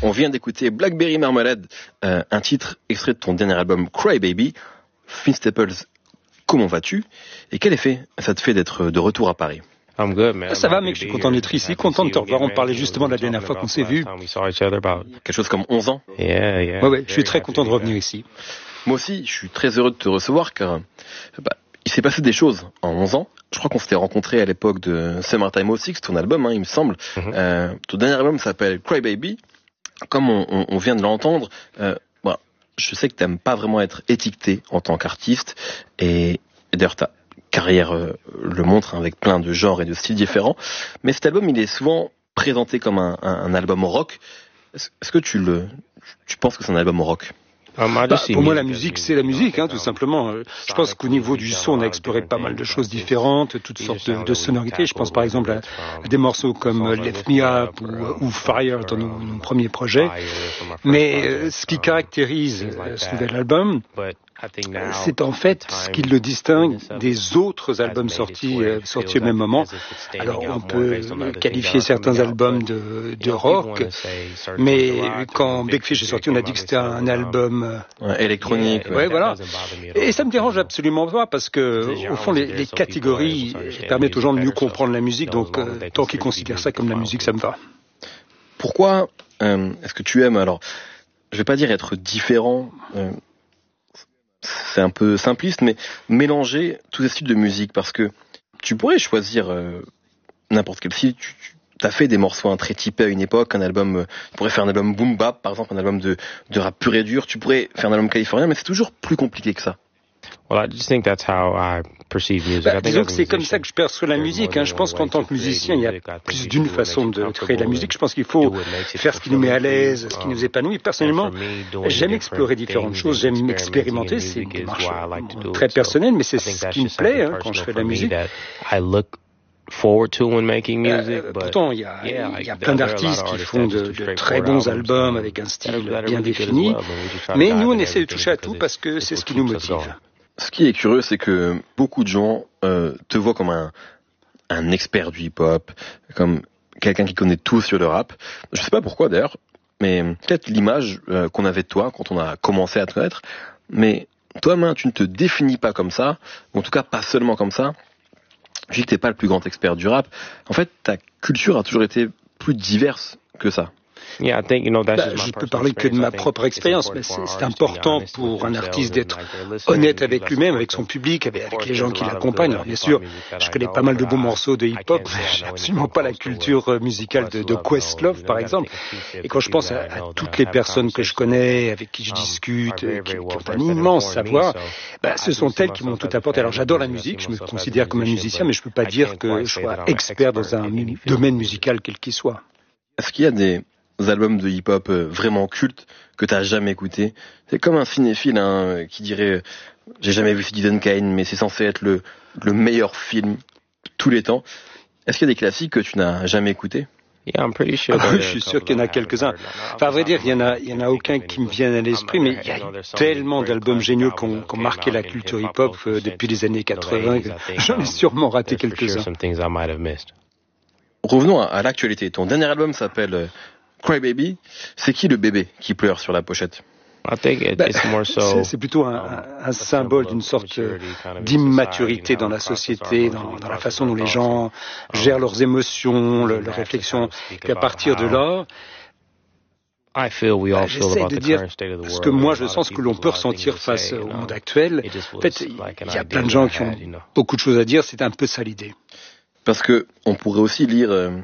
On vient d'écouter Blackberry Marmalade, un titre extrait de ton dernier album Cry Baby. Vince Staples, comment vas-tu? Et quel effet ça te fait d'être de retour à Paris? Ça va, mec, je suis content d'être ici, content de te revoir. On parlait justement de la dernière fois qu'on s'est vus. Quelque chose comme 11 ans? Ouais, je suis très content de revenir ici. Moi aussi, je suis très heureux de te recevoir car il s'est passé des choses en 11 ans. Je crois qu'on s'était rencontrés à l'époque de Summertime 06, ton album, il me semble. Ton dernier album s'appelle Cry Baby. Comme on vient de l'entendre, je sais que t'aimes pas vraiment être étiqueté en tant qu'artiste. Et d'ailleurs, ta carrière le montre, avec plein de genres et de styles différents. Mais cet album, il est souvent présenté comme un album rock. Est-ce que tu penses que c'est un album rock? Pour moi, la musique, c'est la musique, tout simplement. Je pense qu'au niveau du son, on a exploré pas mal de choses différentes, toutes sortes de sonorités. Je pense par exemple à des morceaux comme Lift Me Up ou Fire dans nos premiers projets. Mais ce qui caractérise ce nouvel album, c'est en fait ce qui le distingue des autres albums sortis au même moment. Alors on peut qualifier certains albums de rock, mais quand Big Fish est sorti, on a dit que c'était un album électronique. Ouais, voilà. Et ça me dérange absolument pas parce que au fond les catégories permettent aux gens de mieux comprendre la musique. Donc tant qu'ils considèrent ça comme la musique, ça me va. Pourquoi est-ce que tu aimes, alors je vais pas dire être différent, c'est un peu simpliste, mais mélanger tous ces styles de musique, parce que tu pourrais choisir n'importe quel style. Tu as fait des morceaux très typés à une époque, tu pourrais faire un album boom bap, par exemple, un album de rap pur et dur, tu pourrais faire un album californien, mais c'est toujours plus compliqué que ça. Disons que c'est comme ça que je perçois la musique. Je pense qu'en tant que musicien, il y a plus d'une façon de créer la musique. Je pense qu'il faut faire ce qui nous met à l'aise, ce qui nous épanouit. Personnellement, j'aime explorer différentes choses, j'aime expérimenter. C'est une démarche très personnelle, mais c'est ce qui me plaît quand je fais de la musique. Pourtant, il y a plein d'artistes qui font de très bons albums avec un style bien défini. Mais nous, on essaie de toucher à tout parce que c'est ce qui nous motive. Ce qui est curieux, c'est que beaucoup de gens te voient comme un expert du hip-hop, comme quelqu'un qui connaît tout sur le rap. Je sais pas pourquoi d'ailleurs, mais peut-être l'image qu'on avait de toi quand on a commencé à te connaître. Mais toi-même, tu ne te définis pas comme ça, ou en tout cas pas seulement comme ça. Je dis que t'es pas le plus grand expert du rap. En fait, ta culture a toujours été plus diverse que ça. Je peux parler que de ma propre expérience, mais c'est important pour un artiste d'être honnête avec lui-même, avec son public, avec les gens qui l'accompagnent. Alors, bien sûr, je connais pas mal de bons morceaux de hip-hop, mais j'ai absolument pas la culture musicale de Questlove, par exemple. Et quand je pense à toutes les personnes que je connais, avec qui je discute, qui ont un immense savoir, ce sont elles qui m'ont tout apporté. Alors j'adore la musique, je me considère comme un musicien, mais je peux pas dire que je sois expert dans un domaine musical quel qu'il soit. Est-ce qu'il y a des albums de hip-hop vraiment cultes que t'as jamais écouté? C'est comme un cinéphile qui dirait j'ai jamais vu Citizen Kane, mais c'est censé être le meilleur film de tous les temps. Est-ce qu'il y a des classiques que tu n'as jamais écoutés? Je suis sûr qu'il y en a quelques-uns. Enfin, à vrai dire, il y en a aucun qui me vienne à l'esprit, mais il y a tellement d'albums géniaux qui ont marqué la culture hip-hop depuis les années 80 que j'en ai sûrement raté quelques-uns. Revenons à l'actualité. Ton dernier album s'appelle Cry Baby. C'est qui le bébé qui pleure sur la pochette? C'est plutôt un symbole d'une sorte d'immaturité dans la société, dans la façon dont les gens gèrent leurs émotions, leurs réflexions. Et à partir de là, j'essaie de dire ce que moi je sens, ce que l'on peut ressentir face au monde actuel. En fait, il y a plein de gens qui ont beaucoup de choses à dire, c'est un peu ça l'idée. Parce que on pourrait aussi lire